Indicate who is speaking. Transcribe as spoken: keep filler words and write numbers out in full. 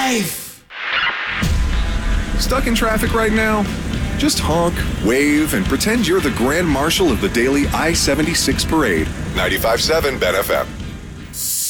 Speaker 1: life.
Speaker 2: Stuck in traffic right now? Just honk, wave, and pretend you're the Grand Marshal of the daily I seventy-six parade.
Speaker 3: ninety-five point seven B E N F M.